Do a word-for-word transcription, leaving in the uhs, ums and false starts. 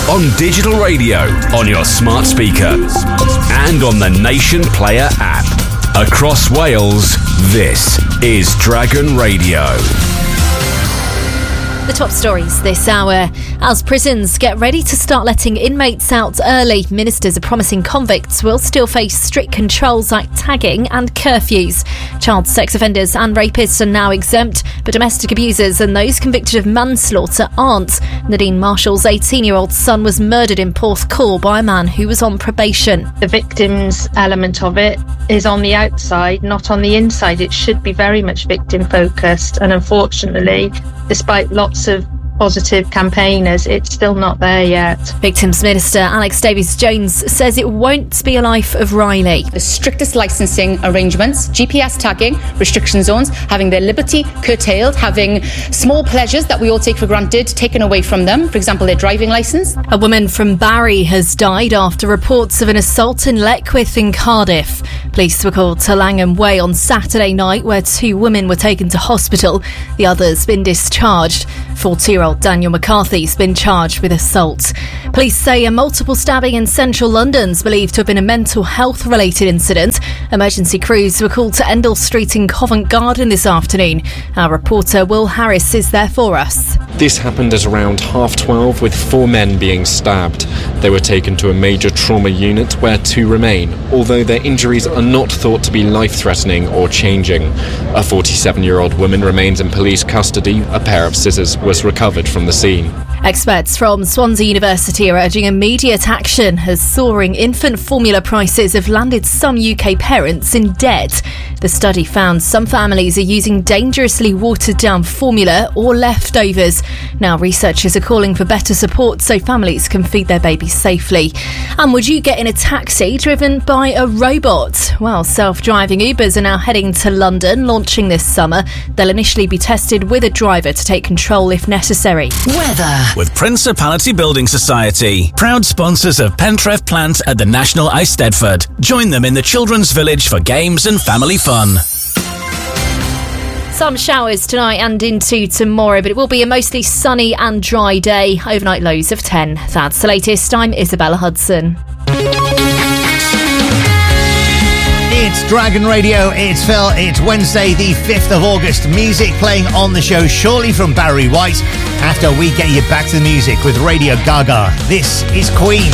on digital radio, on your smart speaker, and on the Nation Player app. Across Wales, this is Dragon Radio. The top stories this hour. As prisons get ready to start letting inmates out early, ministers are promising convicts will still face strict controls like tagging and curfews. Child sex offenders and rapists are now exempt, but domestic abusers and those convicted of manslaughter aren't. Nadine Marshall's eighteen-year-old son was murdered in Porthcawl by a man who was on probation. The victim's element of it is on the outside, not on the inside. It should be very much victim-focused, and unfortunately, despite lots of positive campaigners, it's still not there yet. Victims Minister Alex Davies-Jones says it won't be a life of Riley. The strictest licensing arrangements, G P S tagging, restriction zones, having their liberty curtailed, having small pleasures that we all take for granted taken away from them, for example, their driving licence. A woman from Barry has died after reports of an assault in Leckwith in Cardiff. Police were called to Langham Way on Saturday night, where two women were taken to hospital. The other's been discharged. forty-year-old Daniel McCarthy's been charged with assault. Police say a multiple stabbing in central London's believed to have been a mental health related incident. Emergency crews were called to Endell Street in Covent Garden this afternoon. Our reporter Will Harris is there for us. This happened at around half twelve, with four men being stabbed. They were taken to a major trauma unit where two remain, although their injuries are not thought to be life-threatening or changing. A forty-seven-year-old woman remains in police custody. A pair of scissors was recovered from the scene. Experts from Swansea University are urging immediate action as soaring infant formula prices have landed some U K parents in debt. The study found some families are using dangerously watered down formula or leftovers. Now researchers are calling for better support so families can feed their babies safely. And would you get in a taxi driven by a robot? Well, self-driving Ubers are now heading to London, launching this summer. They'll initially be tested with a driver to take control if necessary. Weather with Principality Building Society, proud sponsors of Pentref Plant at the National Eisteddfod. Join them in the Children's Village for games and family fun. Some showers tonight and into tomorrow, but it will be a mostly sunny and dry day. Overnight lows of ten. That's the latest. I'm Isabella Hudson. It's Dragon Radio, it's Phil, it's Wednesday the fifth of August. Music playing on the show shortly from Barry White after we get you back to the music with Radio Gaga. This is Queen.